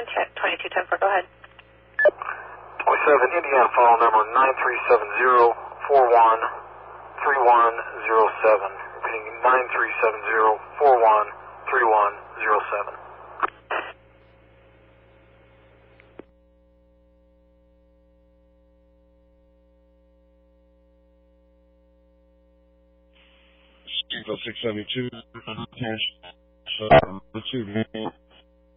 check 2210 go ahead. 27 Indiana file number 9370413107. Repeating 9370413107. Eagle 672,